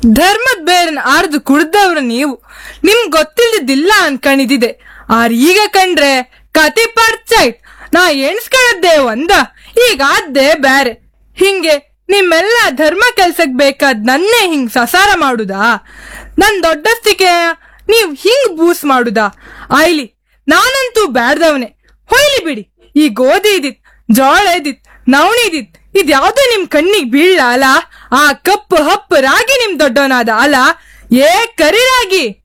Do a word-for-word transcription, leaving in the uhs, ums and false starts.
ಧರ್ಮದ್ ಬೇರನ್ ಆರ್ದು ಕುಡ್ದವ್ರ ನೀವು, ನಿಮ್ ಗೊತ್ತಿಲ್ದಿದ್ದಿಲ್ಲ ಅನ್ಕಣಿದಿದೆ. ಆರ್ ಈಗ ಕಂಡ್ರೆ ಕತಿ ಪರ್ಚೈಟ್. ನಾ ಎಣ್ಸ್ಕೊಳ್ಳದ್ದೇ ಒಂದ, ಈಗ ಆದ್ದೇ ಬ್ಯಾರೆ. ಹಿಂಗೆ ನಿಮ್ಮೆಲ್ಲ ಧರ್ಮ ಕೆಲ್ಸಕ್ ಬೇಕಾದ್ ನನ್ನೇ ಹಿಂಗ್ ಸಸಾರ ಮಾಡುದಾ? ನನ್ ದೊಡ್ಡಸ್ತಿಕೆ ನೀವ್ ಹಿಂಗ್ ಬೂಸ್ ಮಾಡುದಾ? ಆಯ್ಲಿ, ನಾನಂತೂ ಬ್ಯಾಡ್ದವನೆ. ಹೊಯ್ಲಿ ಬಿಡಿ. ಈ ಗೋಧಿ ಇದಿತ್, ಜೋಳ ಇದಿತ್, ನವಣಿ ಇದಿತ್, ಇದ್ಯಾವ್ದು ನಿಮ್ ಕಣ್ಣಿಗ್ ಬೀಳ್ಲ ಅಲ? ಆ ಕಪ್ಪು ಹಪ್ಪು ರಾಗಿ ನಿಮ್ ದೊಡ್ಡವನಾದ ಅಲ? ಏ ಕರಿ ರಾಗಿ!